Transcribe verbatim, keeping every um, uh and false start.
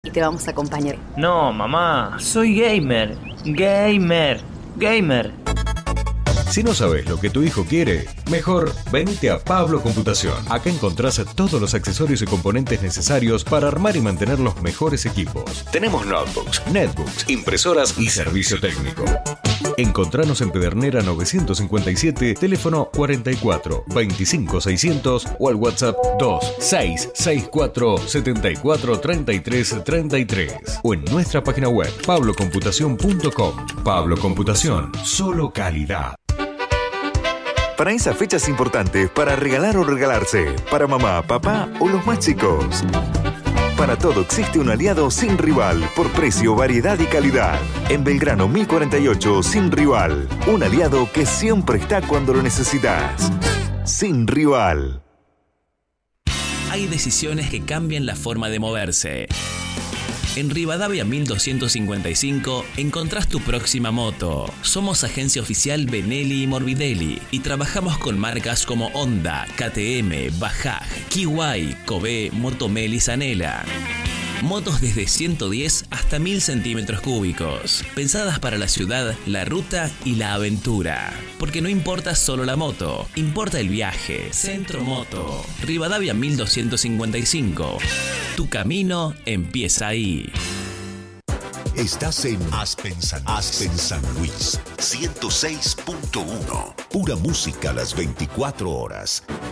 y te vamos a acompañar. No, mamá, soy gamer. Gamer. Gamer. Si no sabes lo que tu hijo quiere, mejor venite a Pablo Computación. Acá encontrás todos los accesorios y componentes necesarios para armar y mantener los mejores equipos. Tenemos notebooks, netbooks, impresoras y servicio técnico. Encontranos en Pedernera novecientos cincuenta y siete, teléfono cuarenta y cuatro, veinticinco seiscientos o al WhatsApp dos seis seis cuatro siete cuatro tres tres tres tres o en nuestra página web pablo computación punto com. Pablo Computación, solo calidad. Para esas fechas importantes, para regalar o regalarse, para mamá, papá o los más chicos. Para todo existe un aliado Sin Rival, por precio, variedad y calidad. En Belgrano mil cuarenta y ocho, Sin Rival. Un aliado que siempre está cuando lo necesitas. Sin Rival. Hay decisiones que cambian la forma de moverse. En Rivadavia mil doscientos cincuenta y cinco encontrás tu próxima moto. Somos agencia oficial Benelli y Morbidelli y trabajamos con marcas como Honda, K T M, Bajaj, Kiwai, Kobe, Motomel y Zanela. Motos desde ciento diez hasta mil centímetros cúbicos, pensadas para la ciudad, la ruta y la aventura. Porque no importa solo la moto, importa el viaje. Centro Moto, Rivadavia mil doscientos cincuenta y cinco. Tu camino empieza ahí. Estás en Aspen San, Aspen San Luis, ciento seis punto uno. Pura música a las veinticuatro horas.